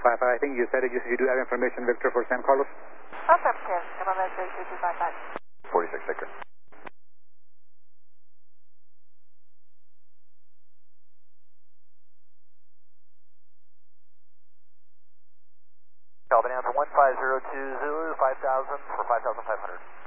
255. I think you said it, you do have information, Victor, for San Carlos? Affirmative. November 3255. 46, Victor. Calvin, answer 1502 Zulu, 5000 for 5500.